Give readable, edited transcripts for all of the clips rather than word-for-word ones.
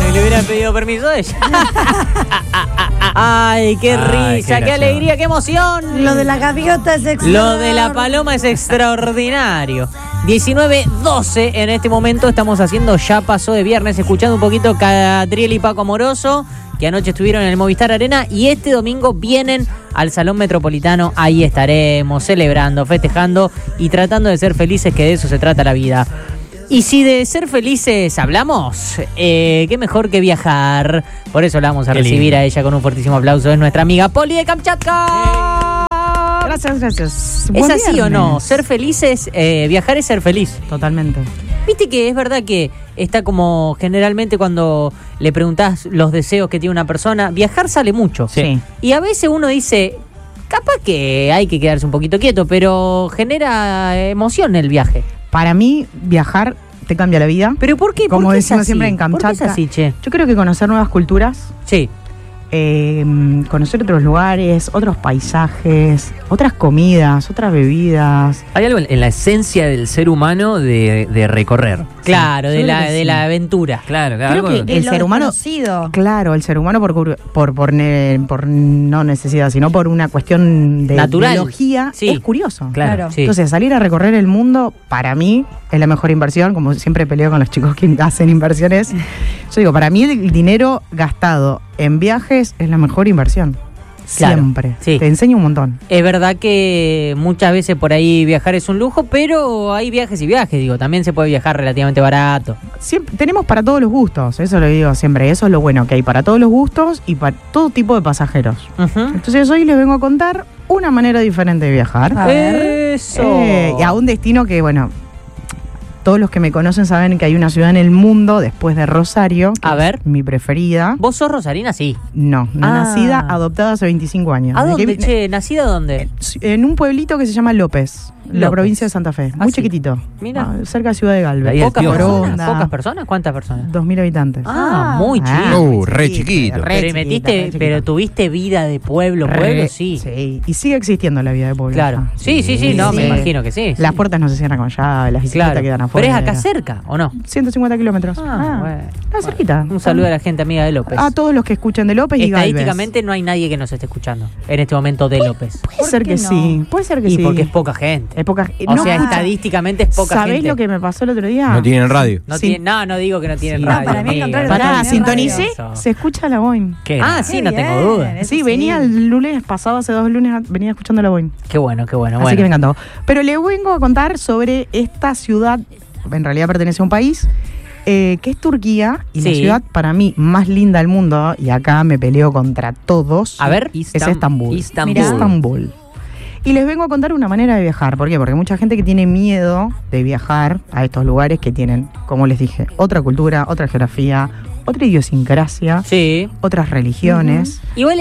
le hubiera pedido permiso a ella. Ay, qué risa, qué alegría, qué emoción. Lo de la gaviota es extraordinario. Lo de la paloma es extraordinario. 19:12 en este momento estamos haciendo Ya Pasó de Viernes, escuchando un poquito Catriel y Paco Amoroso, que anoche estuvieron en el Movistar Arena y este domingo vienen al Salón Metropolitano. Ahí estaremos celebrando, festejando y tratando de ser felices, que de eso se trata la vida. Y si de ser felices hablamos, qué mejor que viajar. Por eso la vamos a recibir a ella con un fuertísimo aplauso. Es nuestra amiga Poli de Kamchatka. Gracias. ¿Es así o no? Ser felices, viajar es ser feliz. Totalmente. Viste que es verdad que está como generalmente cuando le preguntás los deseos que tiene una persona, viajar sale mucho. Sí. Y a veces uno dice, capaz que hay que quedarse un poquito quieto, pero genera emoción el viaje. Para mí, viajar te cambia la vida. ¿Pero por qué? Como ¿Por qué es decimos así? siempre en Kamchatka. ¿Por qué es así, che? Yo creo que conocer nuevas culturas, Sí. conocer otros lugares, otros paisajes, otras comidas, otras bebidas. Hay algo en la esencia del ser humano de recorrer. Claro, Sí, de yo creo la que de sí. la aventura. Claro, Creo algo que el ser humano, claro, el ser humano por no necesidad, sino por una cuestión de Natural. biología, Sí. es curioso. Claro. Sí. Entonces, salir a recorrer el mundo, para mí, es la mejor inversión. Como siempre peleo con los chicos que hacen inversiones. Yo digo, para mí el dinero gastado en viajes es la mejor inversión. Claro, Siempre. sí. Te enseña un montón. Es verdad que muchas veces por ahí viajar es un lujo, pero hay viajes y viajes, digo, también se puede viajar relativamente barato. Siempre, tenemos para todos los gustos, eso lo digo siempre. Eso es lo bueno, que hay para todos los gustos y para todo tipo de pasajeros. Ujú. Entonces hoy les vengo a contar una manera diferente de viajar. A ver. Eso. Y a un destino que, bueno, todos los que me conocen saben que hay una ciudad en el mundo después de Rosario, que A ver. es mi preferida. ¿Vos sos rosarina? Sí. No, Ah. nacida, adoptada hace 25 años. ¿A ¿De dónde, qué- che? ¿Nacida dónde? En un pueblito que se llama López, la López. provincia de Santa Fe. Ah, Muy sí. chiquitito. Mira. Cerca de Ciudad de Galvez. Ahí el ¿Pocas tío. personas? Moronda. ¿Pocas personas? ¿Cuántas personas? 2000 habitantes. Muy chico. Re chiquito. Pero pero tuviste vida de pueblo, sí. Sí, y sigue existiendo la vida de pueblo. Claro. Ah, Sí, no, me imagino que sí. Las puertas no se cierran con llave, las bicicletas Claro. quedan afuera. Pero es acá cerca, ¿o no? 150 kilómetros. Bueno. Está cerquita. Un saludo a la gente amiga de López. A todos los que escuchan de López y Galvez. Estadísticamente no hay nadie que nos esté escuchando en este momento de López. Puede ser que sí, puede ser que Y sí. porque es poca gente. Es poca. O no, sea, escucha, estadísticamente es poca ¿sabés gente. lo que me pasó el otro día? No tienen radio. Sí. No digo que no tienen Sí. radio. No, para mí al amiga. contrario, Pará, no tiene sintonicé, radio. se escucha la Boeing. ¿Qué? Sí, Qué no tengo bien, duda. eso Sí, venía el lunes pasado, hace 2 lunes, venía escuchando la Boeing. Qué bueno, qué bueno. Así que me encantó. Pero le vengo a contar sobre esta ciudad, en realidad pertenece a un país, que es Turquía, y la Sí. ciudad para mí más linda del mundo, y acá me peleo contra todos, A ver. es Estambul. Istambul. Estambul. Y les vengo a contar una manera de viajar. ¿Por qué? Porque hay mucha gente que tiene miedo de viajar a estos lugares que tienen, como les dije, otra cultura, otra geografía, otra idiosincrasia, Sí. otras religiones. Igual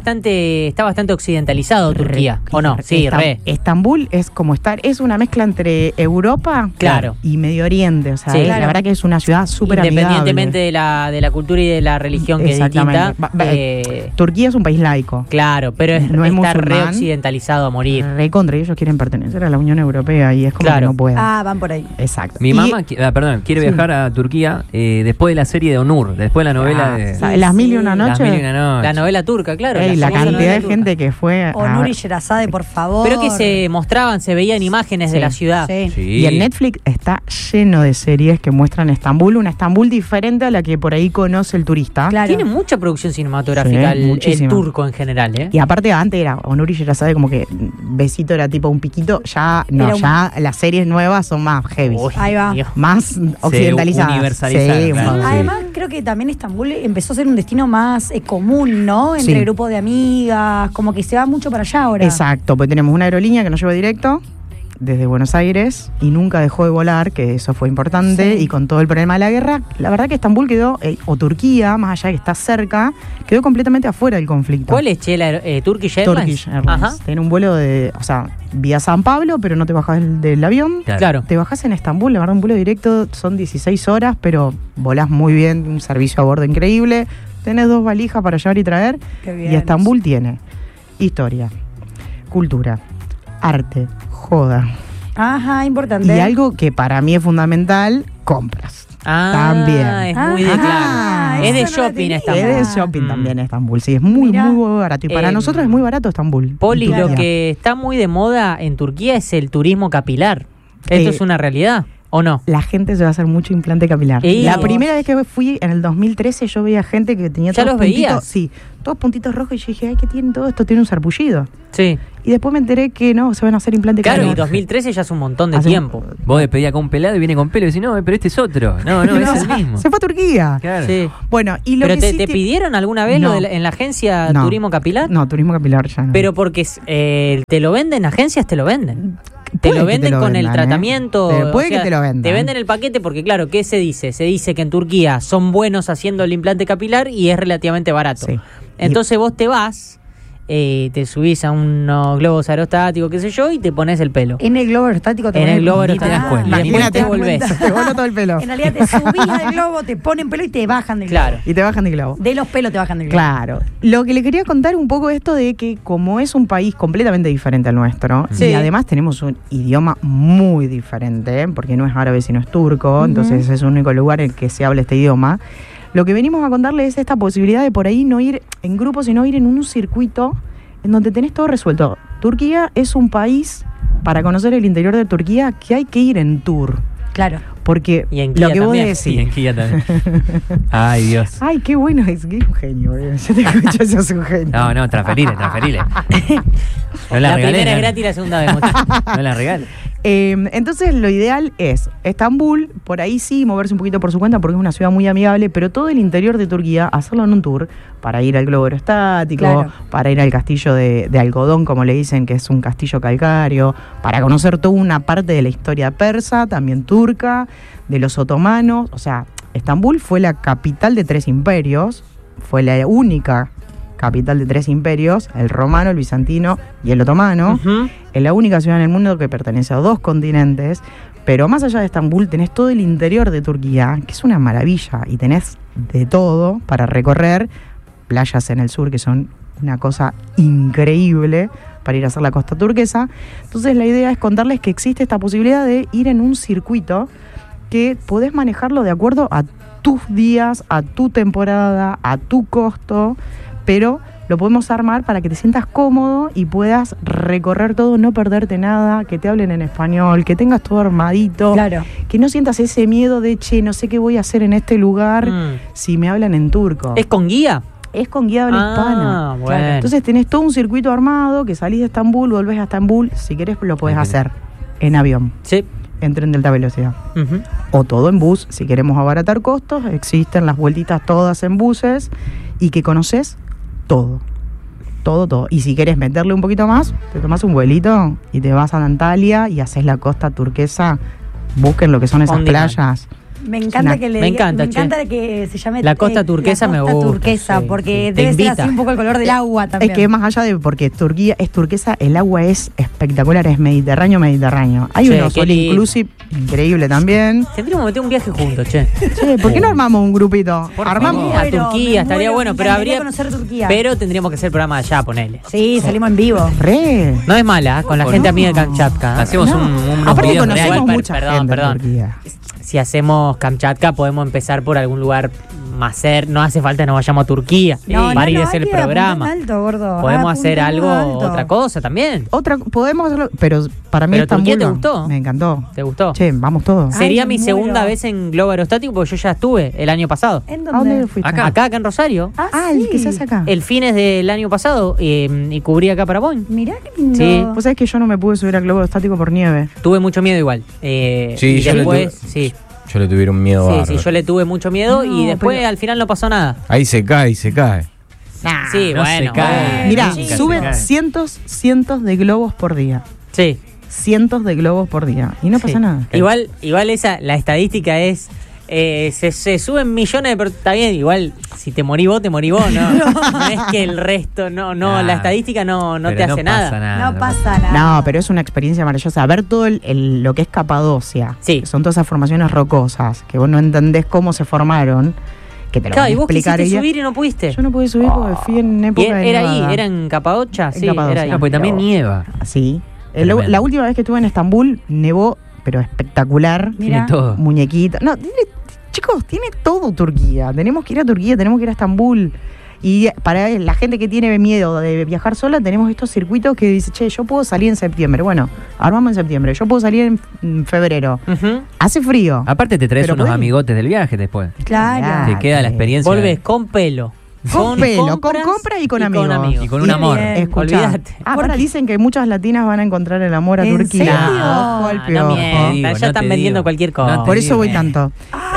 está bastante occidentalizado Turquía, ¿o no? Sí, re. Estambul es como es una mezcla entre Europa Claro. y Medio Oriente. O sea, Sí. la verdad que es una ciudad súper amigable. Independientemente de la cultura y de la religión que es distinta. Exactamente. Turquía es un país laico. Claro, pero No es está re musulmán. occidentalizado a morir. Recontra, ellos quieren pertenecer a la Unión Europea y es como Claro. que no pueden. Van por ahí. Exacto. Mi Y- mamá, quiere Sí. viajar a Turquía después de la serie de Onur, después de la novela de... ¿sabes? Las Mil y una Las noches. Mil y una noches. La novela turca, claro. Ey, la famosa cantidad novela de turca. gente que fue. Onur y Sherazade, por favor. Pero que se veían imágenes de Sí. la ciudad. Sí. Sí. Y en Netflix está lleno de series que muestran Estambul, una Estambul diferente a la que por ahí conoce el turista. Claro. Tiene mucha producción cinematográfica Sí, el muchísima. turco en general, ¿eh? Y aparte antes era Onur y Sherazade como que besito era tipo un piquito, ya no, Era un- ya las series nuevas son más heavy, Uy, Ahí va. Dios. más occidentalizadas. universalizadas, Sí, claro. sí. Además, creo que también Estambul empezó a ser un destino más común, ¿no? Entre Sí. grupos de amigas, como que se va mucho para allá ahora. Exacto, pues tenemos una aerolínea que nos lleva directo desde Buenos Aires y nunca dejó de volar, que eso fue importante, Sí. y con todo el problema de la guerra, la verdad que Estambul quedó, o Turquía, más allá de que está cerca, quedó completamente afuera del conflicto. ¿Cuál es, che? Turkish Airlines? Turkish Airlines. Ajá. Tiene un vuelo vía San Pablo, pero no te bajas del avión. Claro. Te bajás en Estambul, la verdad, un vuelo directo, son 16 horas, pero volás muy bien, un servicio a bordo increíble. Tenés 2 valijas para llevar y traer. Qué bien. Y Estambul tiene historia, cultura, arte, joda. Ajá, importante. Y algo que para mí es fundamental, compras. También. Es muy de claro. Es de eso no lo shopping tenía. Estambul. Es de shopping también Estambul, sí, es muy, Mirá. muy barato. Y para nosotros es muy barato Estambul. Poli, Turquía. lo que está muy de moda en Turquía es el turismo capilar. ¿Esto es una realidad o no? La gente se va a hacer mucho implante capilar. La primera vez que fui, en el 2013, yo veía gente que tenía ¿Ya todos los puntitos. veías? Sí, todos puntitos rojos y yo dije, ay, ¿qué tienen todo esto? Tiene un sarpullido. Sí. Y después me enteré que no, se van a hacer implante Claro, y capilar. 2013 ya es un montón de Hace- tiempo. Vos despedías con un pelado y viene con pelo y decís, no, pero este es otro. No, es el mismo. Se fue a Turquía. Claro. Sí. Bueno, y lo ¿Pero que te, sí te pidieron alguna vez No. lo en la agencia No. Turismo Capilar? No, turismo capilar ya no. Pero porque te lo venden, agencias te lo venden. Te Puede lo que venden te lo con el vendan, tratamiento. Pero puede o sea, que te lo vendan. Te venden el paquete porque, claro, ¿qué se dice? Se dice que en Turquía son buenos haciendo el implante capilar y es relativamente barato. Sí. Entonces vos te vas, te subís a unos globos aerostáticos, qué sé yo, y te pones el pelo. En el globo aerostático te En el ponen- globo Ni te das aerostático. cuenta. Y después Imagínate, te volvés. te vuela todo el pelo. En realidad te subís al globo, te ponen pelo y te bajan del globo. Claro. Y te bajan de globo. De los pelos te bajan del globo. Claro. Lo que le quería contar un poco esto de que como es un país completamente diferente al nuestro, Sí. y además tenemos un idioma muy diferente, porque no es árabe sino es turco, entonces es el único lugar en el que se habla este idioma, lo que venimos a contarles es esta posibilidad de por ahí no ir en grupo, sino ir en un circuito en donde tenés todo resuelto. Turquía es un país, para conocer el interior de Turquía, que hay que ir en tour. Claro. Porque Y en lo Kia que vos también. decís... Sí, en Kia también. Ay, Dios. Ay, qué bueno, es que es un genio, boludo. Yo te escucho, sos un genio. No, transferile. No La regalé, primera es no. gratis y la segunda vez. No la regales. Entonces lo ideal es Estambul, por ahí sí, moverse un poquito por su cuenta porque es una ciudad muy amigable, pero todo el interior de Turquía, hacerlo en un tour para ir al globo aerostático, Claro. para ir al castillo de algodón, como le dicen, que es un castillo calcáreo, para conocer toda una parte de la historia persa, también turca, de los otomanos. O sea, Estambul fue la capital de 3 imperios, fue la única capital de 3 imperios, el romano, el bizantino y el otomano. Ujú. Es la única ciudad en el mundo que pertenece a 2 continentes, pero más allá de Estambul tenés todo el interior de Turquía, que es una maravilla, y tenés de todo para recorrer, playas en el sur que son una cosa increíble para ir a hacer la costa turquesa. Entonces la idea es contarles que existe esta posibilidad de ir en un circuito que podés manejarlo de acuerdo a tus días, a tu temporada, a tu costo, pero lo podemos armar para que te sientas cómodo y puedas recorrer todo, no perderte nada, que te hablen en español, que tengas todo armadito, Claro. que no sientas ese miedo de, che, no sé qué voy a hacer en este lugar si me hablan en turco. ¿Es con guía? Es con guía de habla hispana. Ah, bueno. Entonces tenés todo un circuito armado, que salís de Estambul, volvés a Estambul, si querés lo podés hacer en avión, Sí. en tren de alta velocidad. Ujú. O todo en bus, si queremos abaratar costos, existen las vueltitas todas en buses y que conoces todo. Todo. Y si querés meterle un poquito más, te tomás un vuelito y te vas a Antalya y haces la costa turquesa. Busquen lo que son esas On demand. playas. Me encanta una- que le me diga- encanta, me encanta que se llame La costa turquesa la me costa gusta, turquesa, sí, porque sí. Te debe ser invita. así un poco el color del agua también. Es que más allá de, porque Turquía es turquesa, el agua es espectacular, es Mediterráneo. Hay Che, unos qué all lindo. inclusive increíble también. Tendríamos que meter un viaje juntos, che. Che, ¿por qué no armamos un grupito? Por Armamos. favor. A muero, Turquía me estaría muero, bueno, me pero encantaría habría. conocer Turquía. Pero tendríamos que hacer programa allá, ponele. Sí, salimos en vivo. Re. No es mala, con la ¿Cómo gente no? amiga de Kamchatka. Hacemos No. unos Aparte videos conocemos reales. Igual, mucha perdón, gente perdón. en Turquía. Si hacemos Kamchatka, podemos empezar por algún lugar más cerca. No hace falta que nos vayamos a Turquía para ir a hacer el programa. Alto, gordo. Podemos hacer algo, alto. otra cosa también. Podemos hacerlo, pero para mí ¿Pero Estambul Turquía te no. gustó? Me encantó. ¿Te gustó? Che, vamos todos. Ay, Sería me mi muero. segunda vez en globo aerostático porque yo ya estuve el año pasado. ¿En ¿A dónde dónde? fuiste? Acá. Acá en Rosario. Ah, el que se hace acá. El fines del año pasado y cubrí acá para Boeing. Mirá qué lindo. Sí. Vos sabés que yo no me pude subir al globo estático por nieve. Tuve mucho miedo igual. Sí, y yo le después, tuve- sí, Yo le tuvieron miedo sí, bárbaro. yo le tuve mucho miedo y No, después pero- al final no pasó nada. Ahí se cae. Sí, no bueno. se cae. bueno. Mirá, sí, suben cae. cientos de globos por día. Sí. Cientos de globos por día. Y no sí. pasa nada. Igual la estadística es. Se suben millones de personas. Está bien, igual si te morís vos, ¿no? No es que el resto, no, la estadística no Pero te hace pasa nada. No pasa nada. No, pero es una experiencia maravillosa. Ver todo lo que es Capadocia. Sí. Que son todas esas formaciones rocosas que vos no entendés cómo se formaron. Que te lo Claro, van y a vos explicar quisiste ella. subir y no pudiste. Yo no pude subir porque fui en Y época de era ahí, nevada. era en Capadocia, En sí, Capadocia. era ahí. No, porque también nieva. Sí. Tremendo. La última vez que estuve en Estambul, nevó, pero espectacular. Mira. Tiene todo. Muñequita. No, chicos, Chicos, tiene todo Turquía. Tenemos que ir a Turquía, tenemos que ir a Estambul. Y para la gente que tiene miedo de viajar sola, tenemos estos circuitos que dice, che, yo puedo salir en septiembre. Bueno, armamos en septiembre. Yo puedo salir en febrero. Hace frío. Aparte te traes Pero unos podés- amigotes del viaje después. Claro. Te queda la experiencia. Volves con pelo. Con pelo, con compras y con amigos. Y con un amor. bien. Escuchá. Olvídate. Ahora dicen que muchas latinas van a encontrar el amor a ¿En Turquía. serio? Ojo al No piojo. mientas, digo, ya no están te vendiendo digo. cualquier No cosa. te Por eso digo. voy tanto.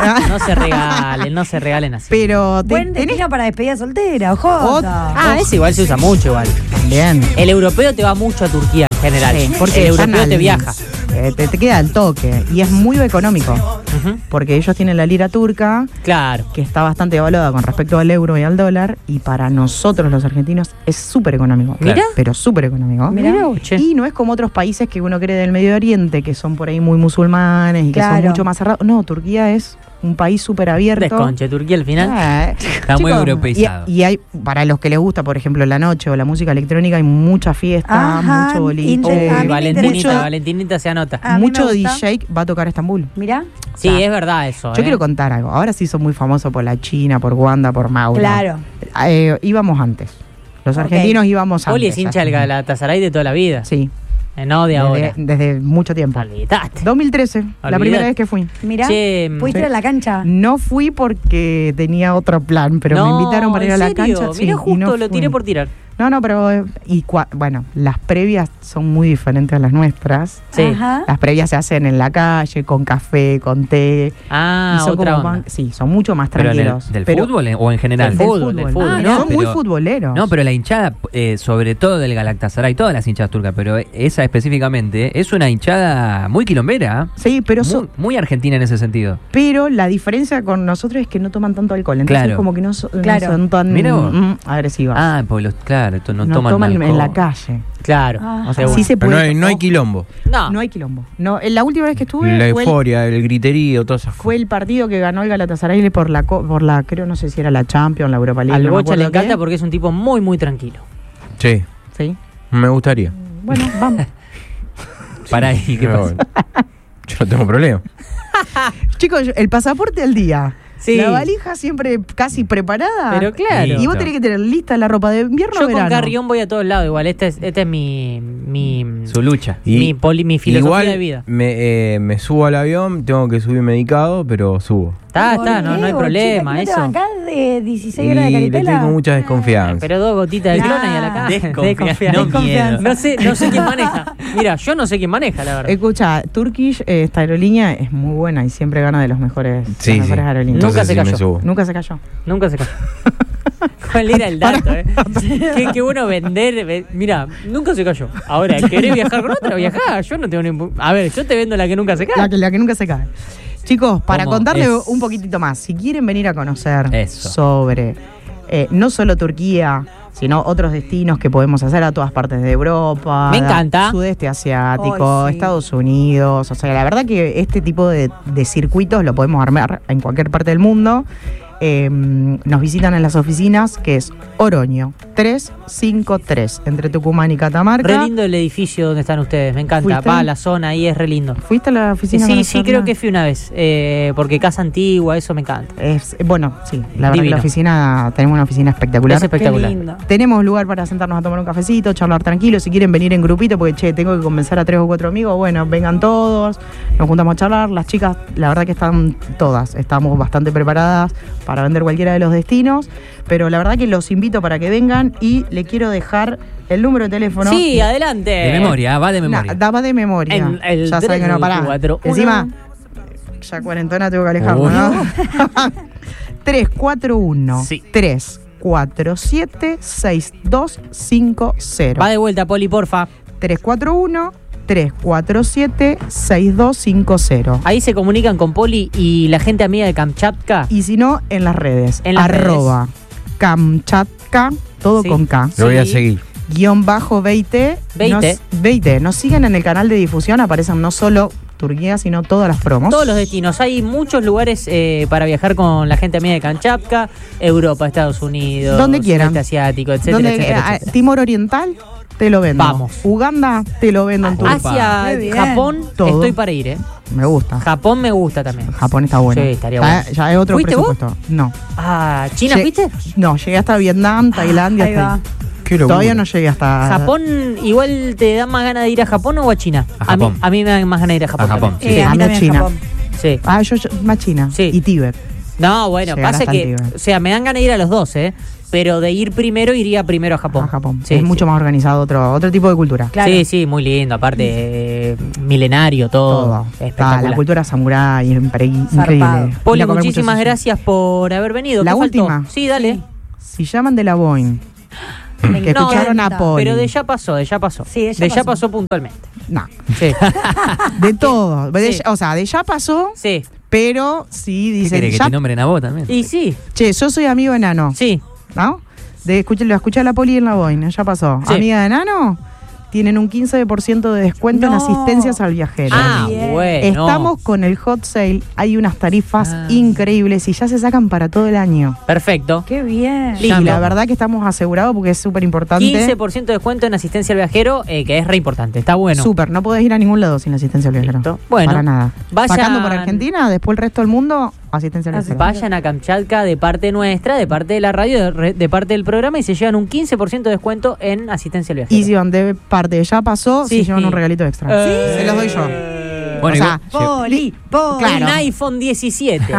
No se regalen así. Pero Buen destino para despedida soltera, ojo. Ese igual se usa mucho igual. Bien. El europeo te va mucho a Turquía en general. Sí, Porque el están europeo te al- viaja. Te queda al toque. Y es muy económico. Ujú. Porque ellos tienen la lira turca, Claro. que está bastante devaluada con respecto al euro y al dólar. Y para nosotros los argentinos es súper económico. Mirá. Pero súper económico. Mirá. Che. Y no es como otros países que uno cree del Medio Oriente, que son por ahí muy musulmanes y que son Claro. mucho más cerrados. No, Turquía es un país súper abierto. Desconche, Turquía al final. Está muy europeizado. Y hay, para los que les gusta, por ejemplo, la noche o la música electrónica, hay mucha fiesta, Ajá, mucho boliche. a mí me Valentinita, interesa. Valentinita se anota. A mí Mucho me gusta. DJ va a tocar Estambul. Mirá. Sí, es verdad eso. Yo quiero contar algo. Ahora sí son muy famosos por la China, por Wanda, por Mauro. Claro. Íbamos antes. Los Ok. argentinos íbamos antes. Oli es hincha del Galatasaray de toda la vida. Sí, No de ahora. desde mucho tiempo. Olvídate. 2013, la Olvídate. primera vez que fui. Mirá. Che, ¿Pudiste ir a la cancha? No fui porque tenía otro plan, pero me invitaron para ir a la ¿en serio? cancha. sí, Mira, y justo no lo fui. tiré por tirar. No, pero bueno, las previas son muy diferentes a las nuestras. Sí. Ajá. Las previas se hacen en la calle, con café, con té. Ah, y son otra como onda. sí, son mucho más Pero tranquilos. ¿del Pero- fútbol o en general? Del del fútbol, del fútbol. Ah, no, no, son muy pero- futboleros. No, pero la hinchada, sobre todo del Galatasaray, todas las hinchadas turcas, pero esa específicamente, es una hinchada muy quilombera. Sí, pero Muy argentina en ese sentido. pero la diferencia con nosotros es que no toman tanto alcohol. Entonces Claro. como que no Claro. son tan Mirá vos. agresivas. Ah, pues claro, no toman toman alcohol. en la calle. Claro. Ah. O sea, Seguro. sí se Pero puede. no hay quilombo. No. No hay quilombo. No, la última vez que estuve La fue euforia, el griterío, todas esas fue el partido que ganó el Galatasaray por la creo, no sé si era la Champions, la Europa League. Al no me Bocha le acuerdo qué. encanta porque es un tipo muy, muy tranquilo. Sí, Sí. me gustaría. Bueno, vamos. Pará ahí, ¿qué Pero pasa? bueno, yo no tengo problema. Chicos, el pasaporte al día. Sí. La valija siempre casi preparada. Pero claro. Y vos tenés que tener lista la ropa de invierno o Yo verano. con Carrión voy a todos lados igual. Esta es mi Su lucha. mi filosofía igual de vida. me subo al avión, tengo que subir medicado, pero subo. Está, no hay problema, ¿No te eso. bancás de 16 horas de Y le caritela? tengo mucha desconfianza. Pero 2 gotitas de clona y a la Nah. caja. Desconfianza, no miedo. No sé quién maneja. Mira, yo no sé quién maneja, la verdad. Escucha, Turkish, esta aerolínea es muy buena y siempre gana de los mejores, Sí, las mejores sí. aerolíneas. Nunca se sí me cayó. subo. Nunca se cayó. Nunca se cayó. ¿Cuál era el dato, Qué bueno vender. Mira, nunca se cayó. Ahora, ¿querés viajar con otra? Viajá. Yo no tengo ni. A ver, yo te vendo la que nunca se cae. La que nunca se cae. Chicos, para ¿Cómo contarle es? un poquitito más, si quieren venir a conocer Eso. sobre no solo Turquía, sino otros destinos que podemos hacer a todas partes de Europa, Me encanta. sudeste asiático, Ay, sí. Estados Unidos, o sea, la verdad que este tipo de circuitos lo podemos armar en cualquier parte del mundo. Nos visitan en las oficinas, que es Oroño 353, entre Tucumán y Catamarca. Re lindo el edificio donde están ustedes. Me encanta. ¿Fuiste? Va, la zona ahí es re lindo. ¿Fuiste a la oficina? a Sí, conocerla? creo que fui una vez. Porque casa antigua, eso me encanta. Bueno, sí, la verdad que Divino. la oficina, tenemos una oficina espectacular. Es espectacular. Qué lindo. Tenemos lugar para sentarnos a tomar un cafecito, charlar tranquilo. Si quieren venir en grupito, porque che, tengo que convencer a 3 o 4 amigos, bueno, vengan todos, nos juntamos a charlar. Las chicas, la verdad que están todas, estamos bastante preparadas para vender cualquiera de los destinos, pero la verdad que los invito para que vengan y le quiero dejar el número de teléfono. Sí, adelante. De memoria, va de No, memoria. daba de memoria. En el Ya saben que no pará. 341. Encima, ya cuarentona tengo que alejarme, Uy. ¿no? 341 Sí. 347 6250. Va de vuelta, Poli, porfa. 341 347 6250. Ahí se comunican con Poli y la gente amiga de Kamchatka. Y si no, en las redes. En las @ Kamchatka, todo Sí. con K. Lo voy a Sí. seguir. _ Beite. Beite. Nos siguen en el canal de difusión, aparecen no solo Turquía, sino todas las promos. Todos los destinos. Hay muchos lugares para viajar con la gente amiga de Kamchatka. Europa, Estados Unidos. Donde quieran. Sudeste asiático, etcétera, Donde, etcétera, etcétera. Timor Oriental, te lo vendo. Vamos. Uganda, te lo vendo en tu Hacia Qué bien. Japón Todo. estoy para ir, Me gusta. Japón me gusta también. Japón está bueno. Sí, estaría bueno. Ya es otro ¿Fuiste vos? presupuesto. No. Ah, ¿China Lle- fuiste? No, llegué hasta Vietnam, Tailandia. Ahí hasta va. ahí. Qué locura. Todavía no llegué hasta. ¿Japón igual te da más ganas de ir a Japón o a China? A Japón. A mí me dan más ganas de ir a Japón. A Japón, también. sí. A mí Anda también China. Japón. Sí. Ah, yo más China. Sí. Y Tíbet. No, bueno, Llegar pasa hasta que, Tíbet. o sea, me dan ganas de ir a los dos, pero de ir primero iría primero a Japón. A Japón. Sí, es mucho más organizado, otro tipo de cultura. Claro. Sí, sí, muy lindo. Aparte, milenario, todo. Todo. Espectacular. La cultura samurái, increíble. Zarpado. Poli, Ir a comer muchísimas mucho sushi. gracias por haber venido. La ¿Qué faltó? última. Sí, dale. Si llaman de la Boeing, Me que encanta. escucharon a Poli. Pero de ya pasó, de ya pasó. Sí, de ya de ya pasó. pasó puntualmente. No, Sí. de todo. Sí. O sea, de ya pasó, Sí. pero sí ¿Qué dicen. querés que ya- te nombren a vos también? Y sí, Che, yo soy amigo de Nano. sí. ¿No? Lo escuché a la Poli en la Boeing, ya pasó. Sí. Amiga de Nano, tienen un 15% de descuento en No. asistencias al viajero. Ah, bien. bueno. Estamos con el hot sale, hay unas tarifas Ah. increíbles y ya se sacan para todo el año. Perfecto. Qué bien. Y la verdad que estamos asegurados porque es súper importante. 15% de descuento en asistencia al viajero, que es re importante. Está bueno. Súper, no podés ir a ningún lado sin la asistencia al viajero. Listo. Bueno, para nada. vayan- Sacando por Argentina, después el resto del mundo, asistencia al viajero. Vayan a Kamchatka de parte nuestra, de parte de la radio, de parte del programa y se llevan un 15% de descuento en asistencia al viajero. Y si van de parte ya pasó, Sí. se llevan un regalito extra. Sí. Se los doy yo. Bueno, O sea, Poli. Claro. Un iPhone 17.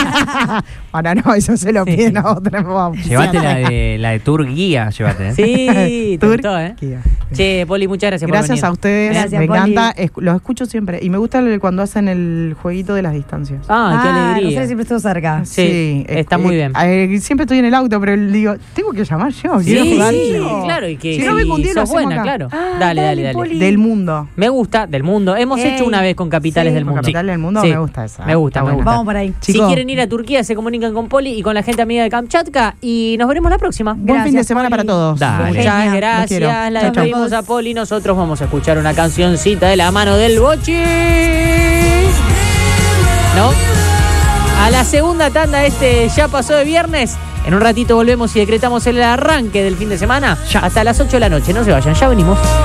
Ahora no, eso se lo Sí. piden a otra. Llévate la de Tour Guía, llévate. ¿eh? Sí, te gustó, ¿eh? Turquía. Che, Poli, muchas gracias por Gracias venir. a ustedes, Gracias, me Poli. encanta, los escucho siempre y me gusta cuando hacen el jueguito de las distancias. Ah, qué alegría. Nosotros siempre estuvo cerca. Sí, está muy bien. Siempre estoy en el auto, pero digo, tengo que llamar yo, Sí, quiero jugar sí, yo. claro, y que Si no vengo un día, lo sos hacemos buena, acá. claro. Ah, dale, dale, dale. Poli. Del mundo. Me gusta, del mundo. Hemos Ey. hecho una vez con Capitales Sí. del Con Mundo. Capitales del Mundo, Sí. me gusta esa. Me gusta, Está me buena. gusta. Vamos por ahí. Chicos. Si quieren ir a Turquía, se comunican con Poli y con la gente amiga de Kamchatka y nos veremos la próxima. Buen fin de Gracias, semana Poli. para todos. Dale. Muchas Genia. Los gracias, quiero. la Chau, chau. despedimos a Poli. Nosotros vamos a escuchar una cancioncita de la mano del Bochi. ¿No? A la segunda tanda ya pasó de viernes. En un ratito volvemos y decretamos el arranque del fin de semana. Hasta las 8 de la noche. No se vayan, ya venimos.